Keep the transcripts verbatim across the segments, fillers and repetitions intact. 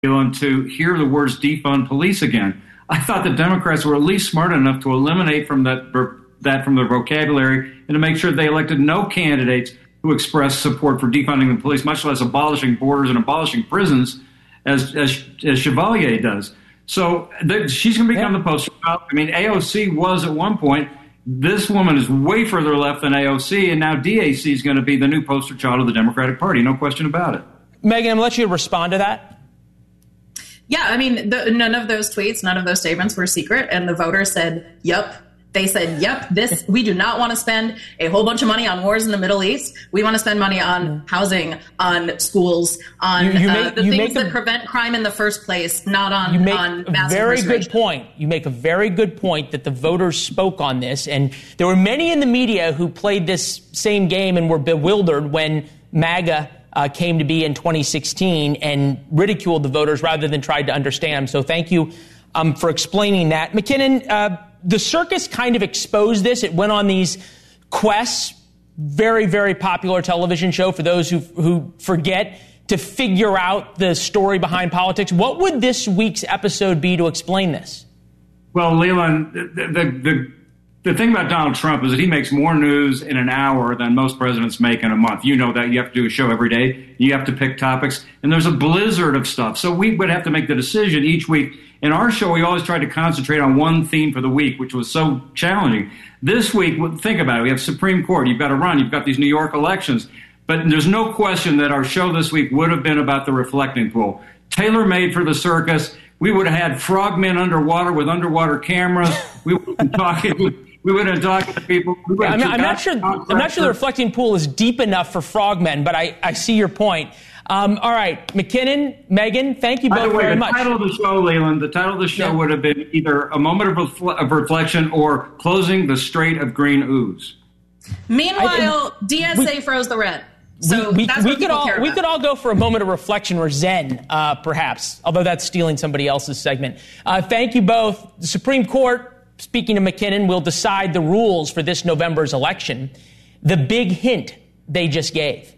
to hear the words defund police again. I thought the Democrats were at least smart enough to eliminate from that that from their vocabulary and to make sure they elected no candidates who expressed support for defunding the police, much less abolishing borders and abolishing prisons, as as, as Chevalier does. So th- she's going to become yeah. the poster child. I mean, A O C was at one point. This woman is way further left than A O C, and now D A C is going to be the new poster child of the Democratic Party. No question about it. Megan, I'm going to let you respond to that. Yeah, I mean, the, none of those tweets, none of those statements were secret, and the voters said, yep. They said, yep, this, we do not want to spend a whole bunch of money on wars in the Middle East. We want to spend money on housing, on schools, on you, you uh, make, the things that a, prevent crime in the first place, not on, you make on a massive very good point. You make a very good point that the voters spoke on this. And there were many in the media who played this same game and were bewildered when MAGA uh, came to be in twenty sixteen and ridiculed the voters rather than tried to understand them. So thank you um, for explaining that. McKinnon, uh, the circus kind of exposed this. It went on these quests, very, very popular television show for those who who forget to figure out the story behind politics. What would this week's episode be to explain this? Well, Leland, the, the, the, the thing about Donald Trump is that he makes more news in an hour than most presidents make in a month. You know that. You have to do a show every day. You have to pick topics. And there's a blizzard of stuff. So we would have to make the decision each week. In our show, we always tried to concentrate on one theme for the week, which was so challenging. This week, think about it. We have Supreme Court. You've got to run. You've got these New York elections. But there's no question that our show this week would have been about the reflecting pool. Tailor-made for the circus. We would have had frogmen underwater with underwater cameras. We would have been talking... We would have talked to people. Yeah, I'm, not, I'm not sure. I'm not sure the reflecting pool is deep enough for frogmen, but I, I see your point. Um, all right, McKinnon, Megan, thank you both By the way, very the much. The title of the show, Leland, the title of the show yeah. would have been either A Moment of, refle- of Reflection or Closing the Strait of Green Ooze. Meanwhile, I, D S A we, froze the red. So we, we, that's we what could all care we about. could all go for a moment of reflection or Zen, uh, perhaps. Although that's stealing somebody else's segment. Uh, thank you both. The Supreme Court, speaking of McKinnon, will decide the rules for this November's election. The big hint they just gave.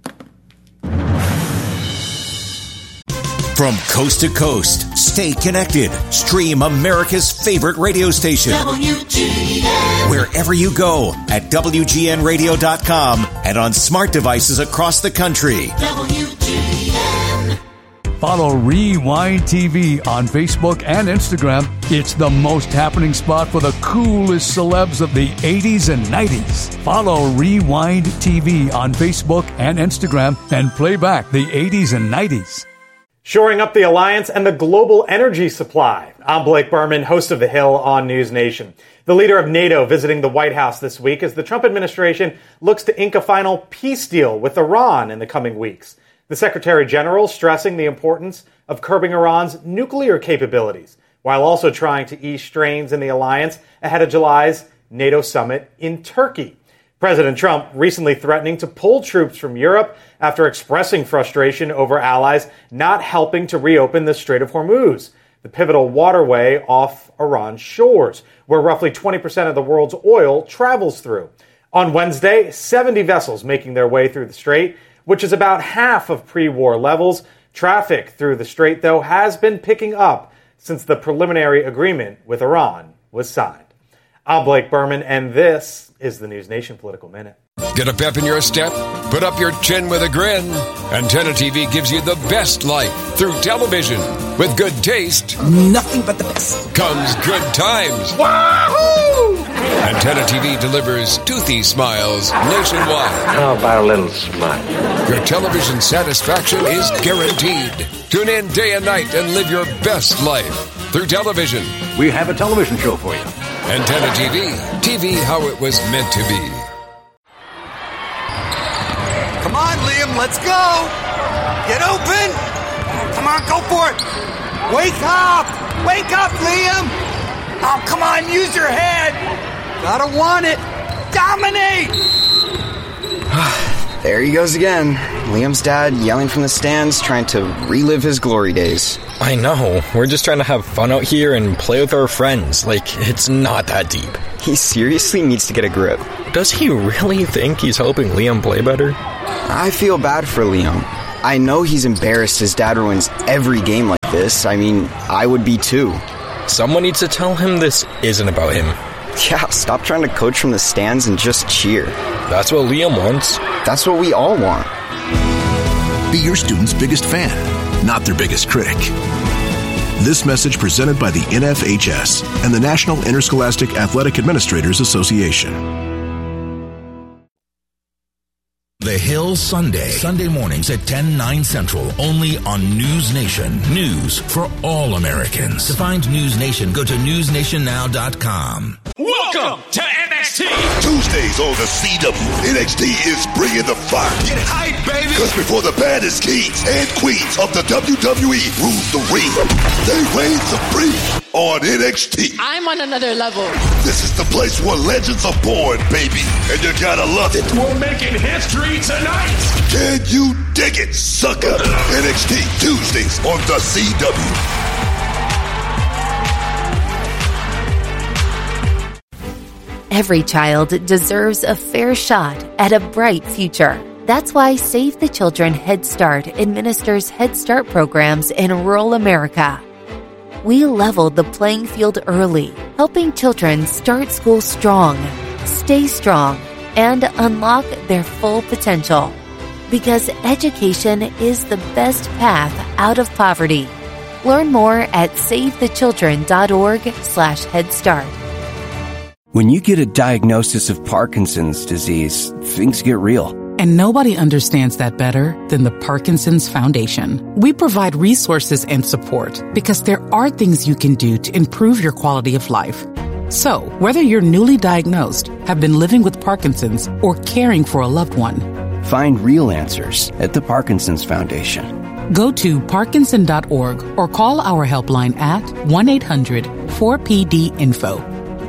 From coast to coast, stay connected. Stream America's favorite radio station. W G N. Wherever you go at W G N radio dot com and on smart devices across the country. W G N. Follow Rewind T V on Facebook and Instagram. It's the most happening spot for the coolest celebs of the eighties and nineties. Follow Rewind T V on Facebook and Instagram and play back the eighties and nineties. Shoring up the alliance and the global energy supply. I'm Blake Berman, host of The Hill on News Nation. The leader of NATO visiting the White House this week as the Trump administration looks to ink a final peace deal with Iran in the coming weeks. The Secretary General stressing the importance of curbing Iran's nuclear capabilities, while also trying to ease strains in the alliance ahead of July's NATO summit in Turkey. President Trump recently threatening to pull troops from Europe after expressing frustration over allies not helping to reopen the Strait of Hormuz, the pivotal waterway off Iran's shores, where roughly twenty percent of the world's oil travels through. On Wednesday, seventy vessels making their way through the strait, which is about half of pre-war levels. Traffic through the strait, though, has been picking up since the preliminary agreement with Iran was signed. I'm Blake Berman, and this is the News Nation Political Minute. Get a pep in your step? Put up your chin with a grin. Antenna T V gives you the best life through television. With good taste, nothing but the best, comes good times. Wahoo! Antenna T V delivers toothy smiles nationwide. How about a little smile? Your television satisfaction is guaranteed. Tune in day and night and live your best life through television. We have a television show for you. Antenna T V. T V how it was meant to be. Come on, Liam, let's go. Get open. Come on, go for it. Wake up. Wake up, Liam. Oh, come on, use your head. Gotta want it. Dominate. There he goes again. Liam's dad yelling from the stands, trying to relive his glory days. I know. We're just trying to have fun out here and play with our friends. Like, it's not that deep. He seriously needs to get a grip. Does he really think he's helping Liam play better? I feel bad for Liam. I know he's embarrassed his dad ruins every game like this. I mean, I would be too. Someone needs to tell him this isn't about him. Yeah, stop trying to coach from the stands and just cheer. That's what Liam wants. That's what we all want. Be your student's biggest fan, not their biggest critic. This message presented by the N F H S and the National Interscholastic Athletic Administrators Association. The Hill Sunday. Sunday mornings at ten, nine Central, only on News Nation. News for all Americans. To find News Nation, go to news nation now dot com. Welcome to N X T. Tuesdays on the C W. N X T is bringing the fire. Get hype, baby. Because before the baddest kings and queens of the W W E rule the ring, they reign supreme on N X T. I'm on another level. This is the place where legends are born, baby. And you gotta love it. We're making history tonight. Can you dig it, sucker? N X T Tuesdays on the C W. Every child deserves a fair shot at a bright future. That's why Save the Children Head Start administers Head Start programs in rural America. We leveled the playing field early, helping children start school strong, stay strong, and unlock their full potential. Because education is the best path out of poverty. Learn more at save the children dot org slash head start. When you get a diagnosis of Parkinson's disease, things get real. And nobody understands that better than the Parkinson's Foundation. We provide resources and support because there are things you can do to improve your quality of life. So, whether you're newly diagnosed, have been living with Parkinson's, or caring for a loved one, find real answers at the Parkinson's Foundation. Go to parkinson dot org or call our helpline at one eight hundred four P D info.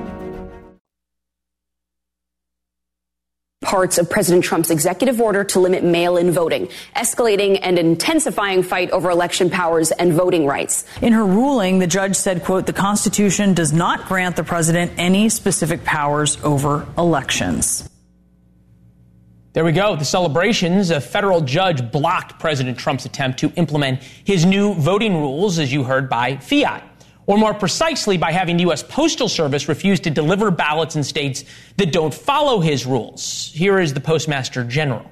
Parts of President Trump's executive order to limit mail-in voting, escalating and intensifying fight over election powers and voting rights. In her ruling, the judge said, quote, the Constitution does not grant the president any specific powers over elections. There we go. The celebrations. A federal judge blocked President Trump's attempt to implement his new voting rules, as you heard, by fiat. Or more precisely, by having the U S Postal Service refuse to deliver ballots in states that don't follow his rules. Here is the Postmaster General.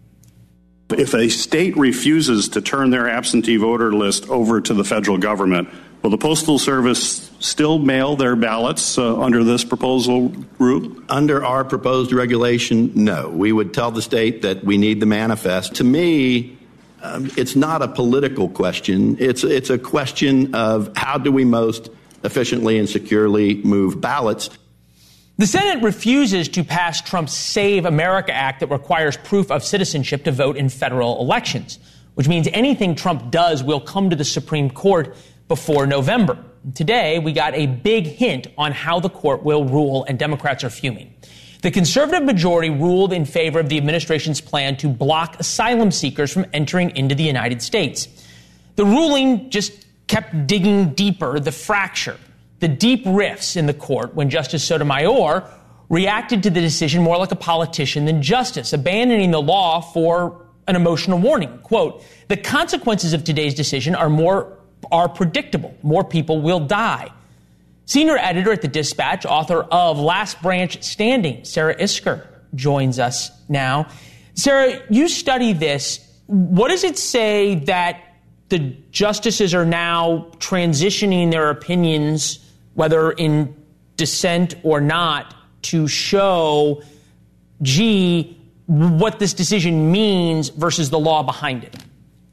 If a state refuses to turn their absentee voter list over to the federal government, will the Postal Service still mail their ballots uh, under this proposal route? Under our proposed regulation, no. We would tell the state that we need the manifest. To me, Um, it's not a political question. It's it's a question of how do we most efficiently and securely move ballots. The Senate refuses to pass Trump's Save America Act that requires proof of citizenship to vote in federal elections, which means anything Trump does will come to the Supreme Court before November. Today, we got a big hint on how the court will rule, and Democrats are fuming. The conservative majority ruled in favor of the administration's plan to block asylum seekers from entering into the United States. The ruling just kept digging deeper the fracture, the deep rifts in the court when Justice Sotomayor reacted to the decision more like a politician than justice, abandoning the law for an emotional warning. Quote, the consequences of today's decision are more are predictable. More people will die. Senior editor at the Dispatch, author of Last Branch Standing, Sarah Isgur, joins us now. Sarah, you study this. What does it say that the justices are now transitioning their opinions, whether in dissent or not, to show, gee, what this decision means versus the law behind it?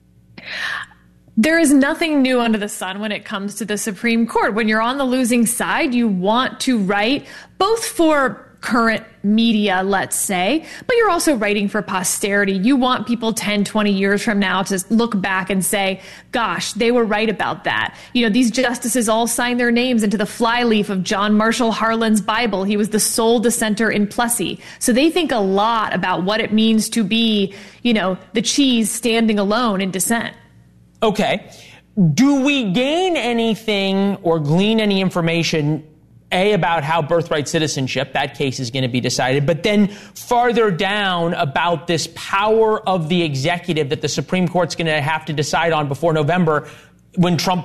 There is nothing new under the sun when it comes to the Supreme Court. When you're on the losing side, you want to write both for current media, let's say, but you're also writing for posterity. You want people ten, twenty years from now to look back and say, gosh, they were right about that. You know, these justices all signed their names into the flyleaf of John Marshall Harlan's Bible. He was the sole dissenter in Plessy. So they think a lot about what it means to be, you know, the cheese standing alone in dissent. Okay. Do we gain anything or glean any information A, about how birthright citizenship, that case is going to be decided, but then farther down about this power of the executive that the Supreme Court's going to have to decide on before November when Trump